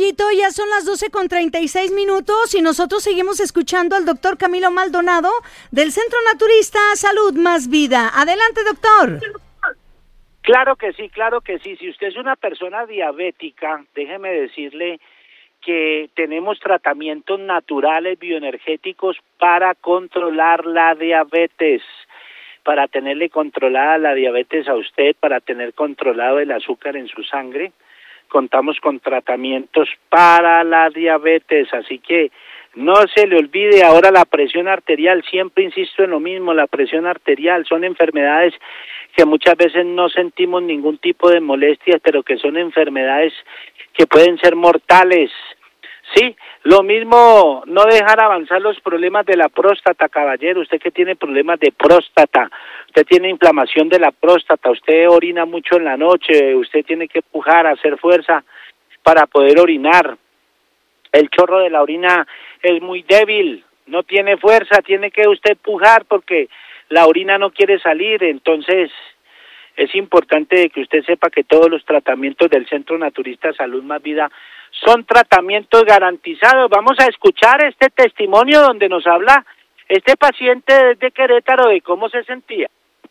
Toyito, ya son las 12:36 y nosotros seguimos escuchando al doctor Camilo Maldonado del Centro Naturista Salud Más Vida. Adelante, doctor. Claro que sí, claro que sí. Si usted es una persona diabética, déjeme decirle que tenemos tratamientos naturales bioenergéticos para controlar la diabetes, para tenerle controlada la diabetes a usted, para tener controlado el azúcar en su sangre. Contamos con tratamientos para la diabetes, así que no se le olvide. Ahora la presión arterial, siempre insisto en lo mismo, la presión arterial son enfermedades que muchas veces no sentimos ningún tipo de molestias, pero que son enfermedades que pueden ser mortales. Sí, lo mismo, no dejar avanzar los problemas de la próstata, caballero. Usted que tiene problemas de próstata, usted tiene inflamación de la próstata, usted orina mucho en la noche, usted tiene que pujar, hacer fuerza para poder orinar. El chorro de la orina es muy débil, no tiene fuerza, tiene que usted pujar porque la orina no quiere salir. Entonces es importante que usted sepa que todos los tratamientos del Centro Naturista Salud Más Vida son tratamientos garantizados. Vamos a escuchar este testimonio donde nos habla este paciente desde Querétaro de cómo se sentía.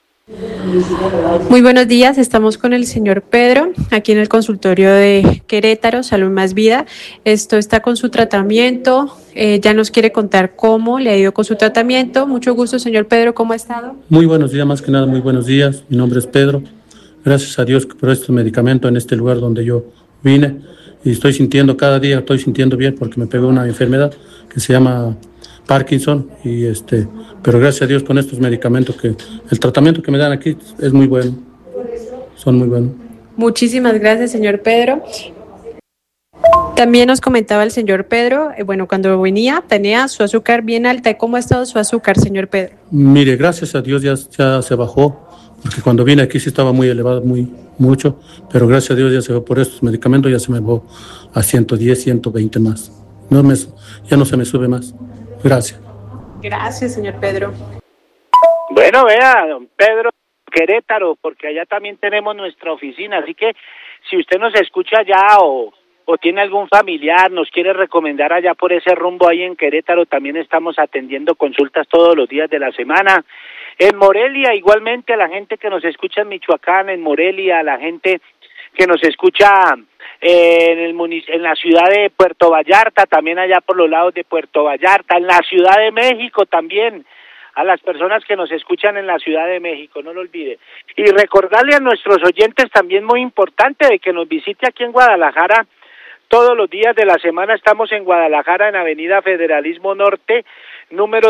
Muy buenos días, estamos con el señor Pedro, aquí en el consultorio de Querétaro, Salud Más Vida. Esto está con su tratamiento, ya nos quiere contar cómo le ha ido con su tratamiento. Mucho gusto, señor Pedro, ¿cómo ha estado? Muy buenos días, más que nada, muy buenos días. Mi nombre es Pedro. Gracias a Dios por estos medicamentos en este lugar donde yo vine. Y cada día estoy sintiendo bien porque me pegó una enfermedad que se llama Parkinson, pero gracias a Dios con estos medicamentos el tratamiento que me dan aquí es muy bueno, son muy buenos. Muchísimas gracias, señor Pedro. También nos comentaba el señor Pedro, cuando venía tenía su azúcar bien alta. ¿Cómo ha estado su azúcar, señor Pedro? Mire, gracias a Dios ya se bajó, porque cuando vine aquí sí estaba muy elevado, mucho, pero gracias a Dios ya se bajó por estos medicamentos, ya se me bajó a 110, 120 más. Ya no se me sube más. Gracias. Gracias, señor Pedro. Bueno, vea, don Pedro, Querétaro, porque allá también tenemos nuestra oficina, así que si usted nos escucha allá o tiene algún familiar, nos quiere recomendar allá por ese rumbo ahí en Querétaro, también estamos atendiendo consultas todos los días de la semana. En Morelia, igualmente, a la gente que nos escucha en Michoacán, en Morelia, a la gente que nos escucha en la ciudad de Puerto Vallarta, también allá por los lados de Puerto Vallarta, en la Ciudad de México también, a las personas que nos escuchan en la Ciudad de México, no lo olvide. Y recordarle a nuestros oyentes también muy importante de que nos visite aquí en Guadalajara. Todos los días de la semana estamos en Guadalajara, en Avenida Federalismo Norte, número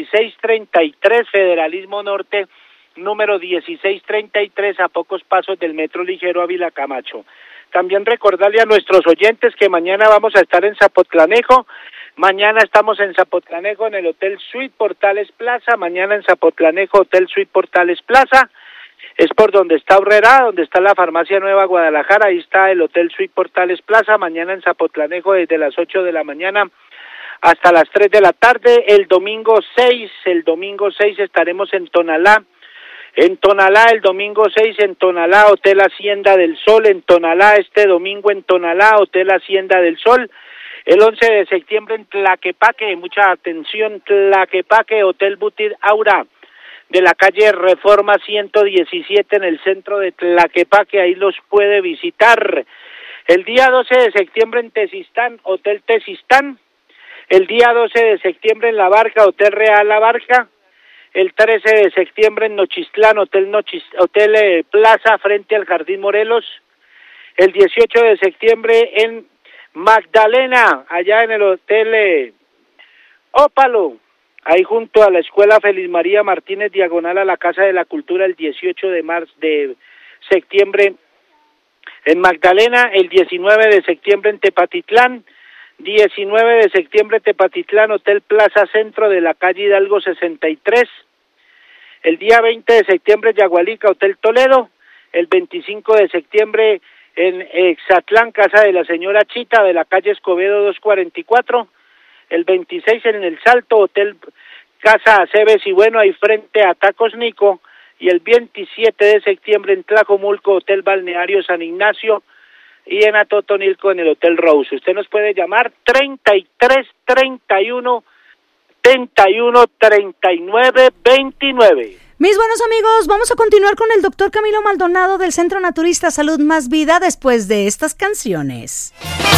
1633, Federalismo Norte, número 1633, a pocos pasos del Metro Ligero Ávila Camacho. También recordarle a nuestros oyentes que mañana vamos a estar en Zapotlanejo. Mañana estamos en Zapotlanejo en el Hotel Suite Portales Plaza. Mañana en Zapotlanejo, Hotel Suite Portales Plaza. Es por donde está Aurrera, donde está la Farmacia Nueva Guadalajara. Ahí está el Hotel Suite Portales Plaza. Mañana en Zapotlanejo desde las 8 de la mañana hasta las 3 de la tarde. El domingo 6 estaremos en Tonalá. En Tonalá, el domingo 6 en Tonalá, Hotel Hacienda del Sol. En Tonalá, este domingo en Tonalá, Hotel Hacienda del Sol. El 11 de septiembre en Tlaquepaque, mucha atención, Tlaquepaque, Hotel Butir Aura, de la calle Reforma 117 en el centro de Tlaquepaque, ahí los puede visitar. El día 12 de septiembre en Tezistán, Hotel Tezistán. El día 12 de septiembre en La Barca, Hotel Real La Barca. El 13 de septiembre en Nochistlán, Hotel Plaza, frente al Jardín Morelos. El 18 de septiembre en Magdalena, allá en el Hotel Ópalo, ahí junto a la Escuela Feliz María Martínez, diagonal a la Casa de la Cultura, el 18 de septiembre en Magdalena. El 19 de septiembre en Tepatitlán. 19 de septiembre Tepatitlán, Hotel Plaza Centro de la calle Hidalgo 63. El día 20 de septiembre Yagualica, Hotel Toledo. El 25 de septiembre en Exatlán, Casa de la Señora Chita, de la calle Escobedo 244. El 26 en El Salto, Hotel Casa Aceves y bueno, ahí frente a Tacos Nico. Y el 27 de septiembre en Tlajomulco, Hotel Balneario San Ignacio. y en Atotonilco en el Hotel Rose. Usted nos puede llamar 33 31 71 39 29. Mis buenos amigos, vamos a continuar con el doctor Camilo Maldonado del Centro Naturista Salud Más Vida después de estas canciones.